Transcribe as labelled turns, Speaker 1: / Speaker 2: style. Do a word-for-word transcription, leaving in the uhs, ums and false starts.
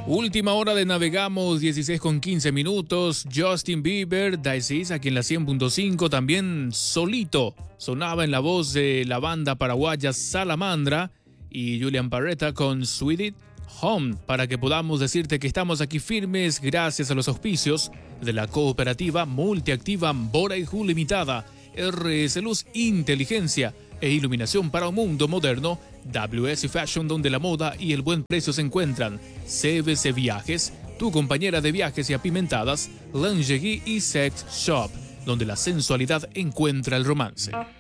Speaker 1: Última hora de Navegamos, dieciséis con quince minutos. Justin Bieber, This Is, aquí en la cien punto cinco. También Solito sonaba en la voz de la banda paraguaya Salamandra. Y Julian Barretta con Sweet It Home, para que podamos decirte que estamos aquí firmes gracias a los auspicios de la cooperativa multiactiva Boraihu Limitada, R S Luz Inteligencia e Iluminación para un Mundo Moderno, W S Fashion, donde la moda y el buen precio se encuentran, C B C Viajes, tu compañera de viajes y apimentadas, Lingerie y Sex Shop, donde la sensualidad encuentra el romance.